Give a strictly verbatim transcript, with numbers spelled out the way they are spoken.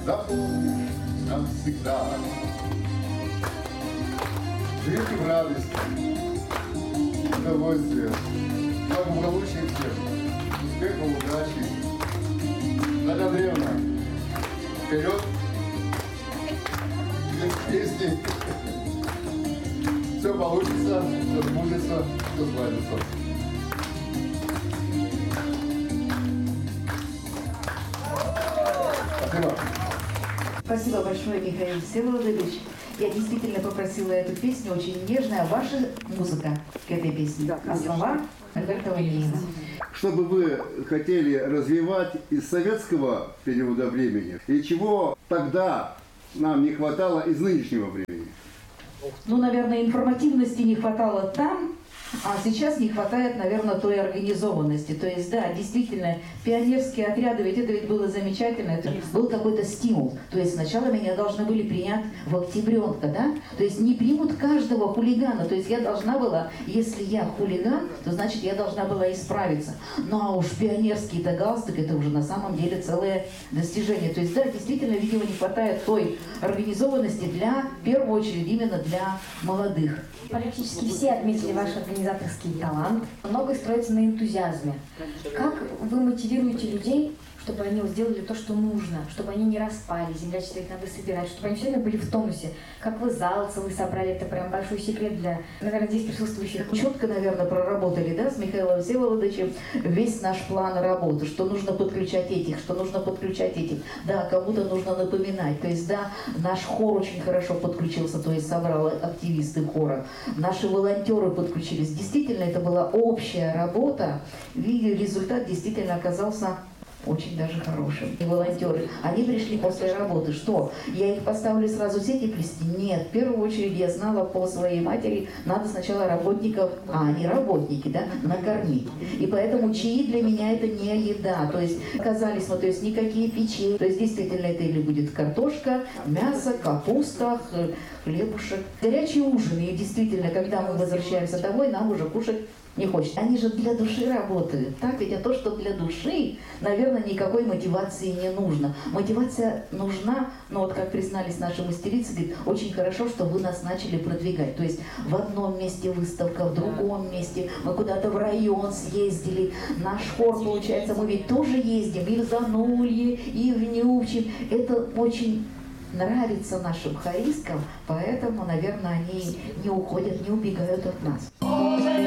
запомнишь навсегда. Живите в радости, удовольствия, благополучия всем, успехов, удачи. Многодревно. Вперед! Без песни. Все получится, все сбудется, все сладится. Спасибо. Спасибо большое, Михаил Всеволодович. Я действительно попросила эту песню, очень нежная. Ваша музыка к этой песне, да, а слова Альберта Ванеева. Что бы вы хотели развивать из советского периода времени, и чего тогда нам не хватало из нынешнего времени? Ну, наверное, информативности не хватало там, а сейчас не хватает, наверное, той организованности. То есть, да, действительно, пионерские отряды, ведь это ведь было замечательно, это был какой-то стимул. То есть сначала меня должны были принять в октябренка, да? То есть не примут каждого хулигана. То есть я должна была, если я хулиган, то значит я должна была исправиться. Ну а уж пионерский-то галстук, это уже на самом деле целое достижение. То есть, да, действительно, видимо, не хватает той организованности для, в первую очередь, именно для молодых. Практически все отметили ваш организаторский талант. Многое строится на энтузиазме. Как вы мотивируете людей, чтобы они сделали то, что нужно, чтобы они не распали, землячество их надо собирать, чтобы они все время были в тонусе? Как вы зал целый собрали? Это прям большой секрет для, наверное, здесь присутствующих. Четко, наверное, проработали, да, с Михаилом Всеволодовичем весь наш план работы, что нужно подключать этих, что нужно подключать этих. Да, кому-то нужно напоминать. То есть, да, наш хор очень хорошо подключился, то есть собрал активисты хора. Наши волонтеры подключились. Действительно, это была общая работа. И результат действительно оказался очень даже хорошим. И волонтеры, они пришли после работы. Что? Я их поставлю сразу сети плести? Нет. В первую очередь я знала по своей матери, надо сначала работников, а они работники, да, накормить. И поэтому чаи для меня это не еда. То есть оказались, ну, то есть никакие печи. То есть действительно это или будет картошка, мясо, капуста, хлебушек. Горячий ужин. И действительно, когда мы возвращаемся домой, нам уже кушать не хочет. Они же для души работают. Так ведь, а то, что для души, наверное, никакой мотивации не нужно. Мотивация нужна, но вот как признались наши мастерицы, говорит, очень хорошо, что вы нас начали продвигать. То есть в одном месте выставка, в другом месте, мы куда-то в район съездили. Наш хор, получается, мы ведь тоже ездим и в Занулье, и в Нювчи. Это очень нравится нашим хористкам, поэтому, наверное, они не уходят, не убегают от нас.